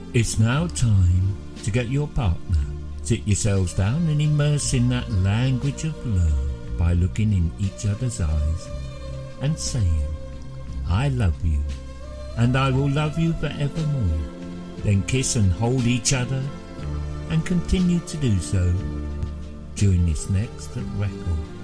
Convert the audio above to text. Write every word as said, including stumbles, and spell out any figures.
It's now time to get your partner. Sit yourselves down and immerse in that language of love by looking in each other's eyes and saying, I love you and I will love you forevermore. Then kiss and hold each other and continue to do so during this next record.